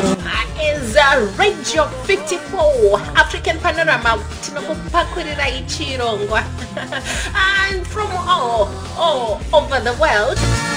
Is Radio 54 African Panorama tinokupakurira ichirongwa and from all over the world.